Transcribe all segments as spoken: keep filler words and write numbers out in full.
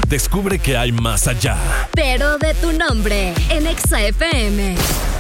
Descubre que hay más allá. Pero de tu nombre, en Exa F M.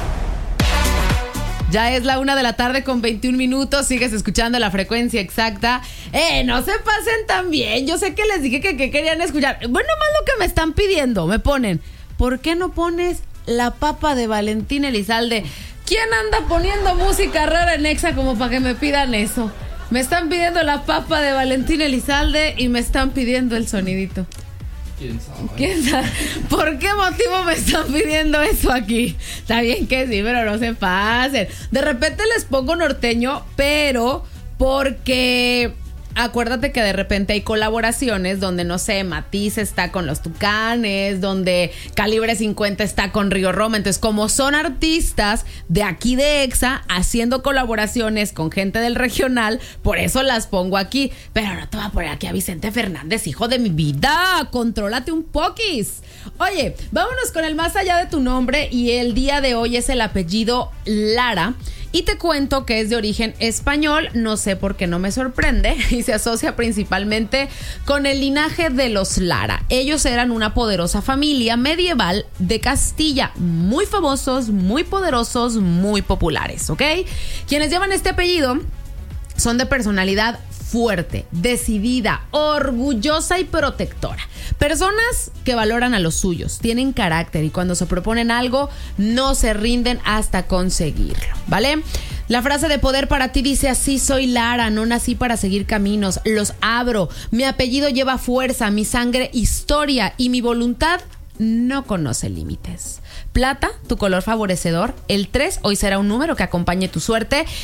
Ya es la una de la tarde con veintiún minutos. Sigues escuchando la frecuencia exacta. Eh, no se pasen tan bien. Yo sé que les dije que, que querían escuchar. Bueno, más lo que me están pidiendo. Me ponen, ¿por qué no pones La Papa de Valentín Elizalde? ¿Quién anda poniendo música rara en Exa como para que me pidan eso? Me están pidiendo La Papa de Valentín Elizalde y me están pidiendo el sonidito. ¿Quién sabe? ¿Quién sabe? ¿Por qué motivo me están pidiendo eso aquí? Está bien que sí, pero no se pasen. De repente les pongo norteño, pero porque acuérdate que de repente hay colaboraciones donde, no sé, Matiz está con los Tucanes, donde Calibre cincuenta está con Río Roma. Entonces, como son artistas de aquí de Exa haciendo colaboraciones con gente del regional, por eso las pongo aquí. Pero no te voy a poner aquí a Vicente Fernández, hijo de mi vida. Contrólate un poquis. Oye, vámonos con el más allá de tu nombre, y el día de hoy es el apellido Lara. Y te cuento que es de origen español, no sé por qué no me sorprende, y se asocia principalmente con el linaje de los Lara. Ellos eran una poderosa familia medieval de Castilla, muy famosos, muy poderosos, muy populares, ¿ok? Quienes llevan este apellido son de personalidad fuerte, decidida, orgullosa y protectora. Personas que valoran a los suyos, tienen carácter y cuando se proponen algo no se rinden hasta conseguirlo, ¿vale? La frase de poder para ti dice así: soy Lara, no nací para seguir caminos, los abro, mi apellido lleva fuerza, mi sangre historia y mi voluntad no conoce límites. Plata, tu color favorecedor. El tres hoy será un número que acompañe tu suerte.